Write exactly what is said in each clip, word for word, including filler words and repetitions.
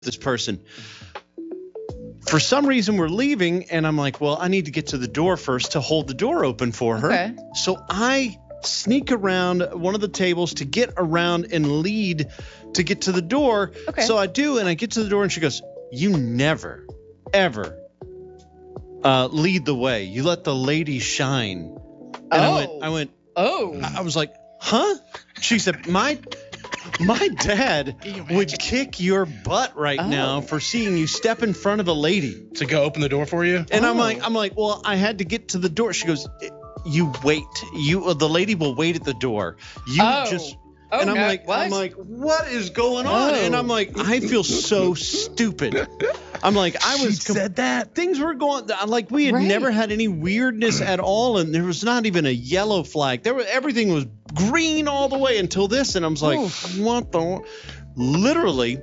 this person. For some reason, we're leaving, and I'm like, well, I need to get to the door first to hold the door open for her. Okay. So I sneak around one of the tables to get around and lead to get to the door. Okay. So I do, and I get to the door, and she goes, you never, ever uh, lead the way. You let the lady shine. And Oh. I went, I went, Oh. I I was like, huh? She said, my... My dad would kick your butt right Oh. now for seeing you step in front of a lady. To go open the door for you? And Oh. I'm like, I'm like, well, I had to get to the door. She goes, you wait. You, the lady will wait at the door. You Oh. just. Oh, and I'm no, like, what? I'm like, what is going on? Oh. And I'm like, I feel so stupid. I'm like, I was She said that? Things were going like we had Right. never had any weirdness at all, and there was not even a yellow flag. There was everything was green all the way until this, and I was like, Oof. what the? Literally,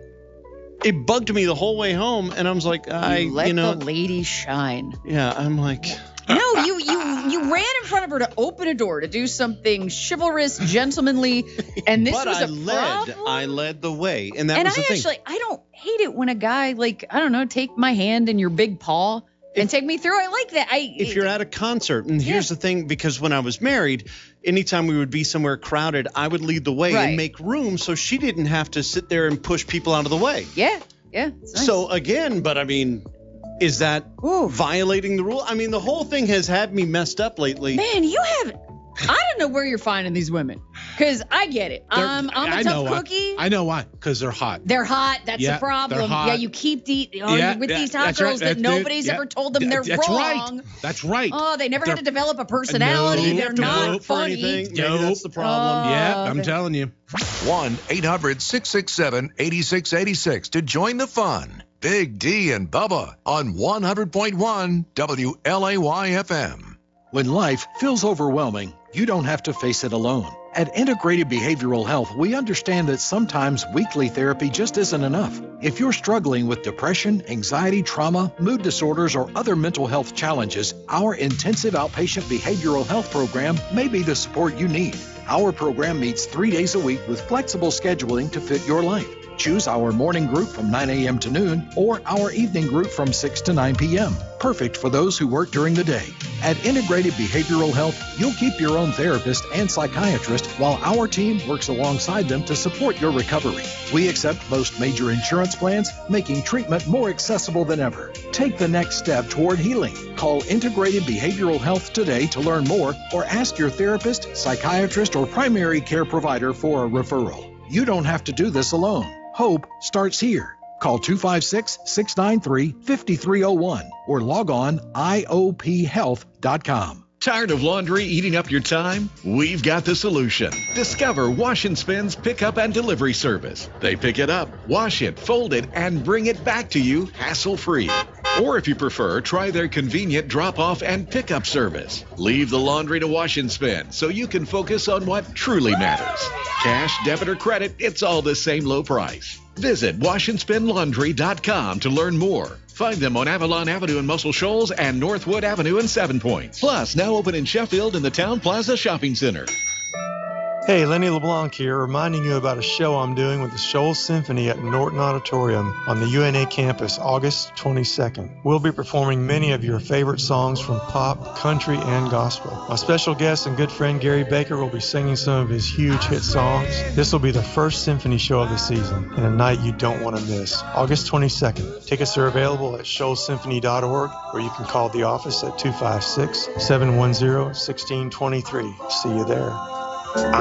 it bugged me the whole way home, and I was like, I, You let you know, the lady shine. yeah, I'm like. No, you you you ran in front of her to open a door to do something chivalrous, gentlemanly, and this but was I a led, problem. I led the way, and that and was I the thing. actually I don't hate it when a guy like I don't know take my hand in your big paw and take me through. I like that. I If you're at a concert, and here's Yeah. the thing, because when I was married, anytime we would be somewhere crowded, I would lead the way Right. and make room so she didn't have to sit there and push people out of the way. yeah yeah. It's nice. So again, but I mean, is that Ooh. violating the rule? I mean, the whole thing has had me messed up lately. Man, you have. I don't know where you're finding these women, because I get it. They're- Um, I'm a I tough know why. cookie. I know why. Because they're hot. They're hot. That's Yeah, the problem. they're hot. Yeah, you keep the oh, Yeah, with yeah, these hot that's right, girls that that's it, nobody's yeah. ever told them they're That's wrong. right. That's right. Oh, they never had They're- to develop a personality. No. They're have to not vote for funny. anything. Maybe Nope. that's the problem. Oh. yeah, I'm they- telling you. one eight hundred six six seven eight six eight six to join the fun. Big D and Bubba on one hundred point one W L A Y F M. When life feels overwhelming, you don't have to face it alone. At Integrated Behavioral Health, we understand that sometimes weekly therapy just isn't enough. If you're struggling with depression, anxiety, trauma, mood disorders, or other mental health challenges, our intensive outpatient behavioral health program may be the support you need. Our program meets three days a week with flexible scheduling to fit your life. Choose our morning group from nine a.m. to noon or our evening group from six to nine p.m. Perfect for those who work during the day. At Integrated Behavioral Health, you'll keep your own therapist and psychiatrist while our team works alongside them to support your recovery. We accept most major insurance plans, making treatment more accessible than ever. Take the next step toward healing. Call Integrated Behavioral Health today to learn more or ask your therapist, psychiatrist, or primary care provider for a referral. You don't have to do this alone. Hope starts here. Call two five six, six nine three, five three zero one or log on I O P health dot com. Tired of laundry eating up your time? We've got the solution. Discover Wash and Spin's pickup and delivery service. They pick it up, wash it, fold it, and bring it back to you hassle-free. Or if you prefer, try their convenient drop-off and pickup service. Leave the laundry to Wash and Spin so you can focus on what truly matters. Cash, debit, or credit, it's all the same low price. Visit wash and spin laundry dot com to learn more. Find them on Avalon Avenue in Muscle Shoals and Northwood Avenue in Seven Points. Plus, now open in Sheffield in the Town Plaza Shopping Center. Hey, Lenny LeBlanc here, reminding you about a show I'm doing with the Shoals Symphony at Norton Auditorium on the U N A campus, August twenty-second. We'll be performing many of your favorite songs from pop, country, and gospel. My special guest and good friend Gary Baker will be singing some of his huge hit songs. This will be the first symphony show of the season, and a night you don't want to miss. August twenty-second. Tickets are available at shoals symphony dot org, or you can call the office at two five six, seven one zero, one six two three. See you there.